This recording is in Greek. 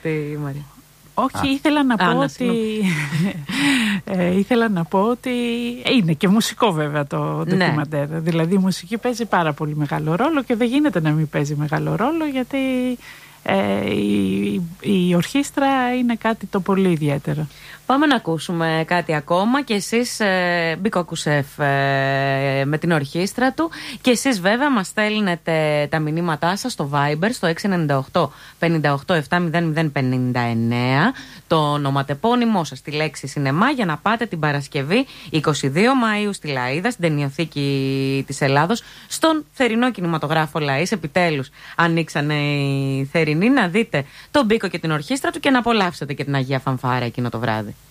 κάτι, Μαρία? Όχι, ήθελα να πω ότι είναι και μουσικό βέβαια το ντοκιμαντέρ. Ναι. Δηλαδή η μουσική παίζει πάρα πολύ μεγάλο ρόλο και δεν γίνεται να μην παίζει μεγάλο ρόλο, γιατί η ορχήστρα είναι κάτι το πολύ ιδιαίτερο. Πάμε να ακούσουμε κάτι ακόμα και εσείς, Μπίκο Κουσέφ με την ορχήστρα του, και εσείς βέβαια μας στέλνετε τα μηνύματά σας στο Viber στο 698 58 700 59, το ονοματεπώνυμό σας, τη λέξη σινεμά, για να πάτε την Παρασκευή 22 Μαΐου στη Λαΐδα, στην Ταινιοθήκη της Ελλάδος, στον θερινό κινηματογράφο Λαΐς. Επιτέλους ανοίξανε οι θερινοί, να δείτε τον Μπίκο και την ορχήστρα του και να απολαύσετε και την Αγία Φανφάρα εκείνο το βράδυ.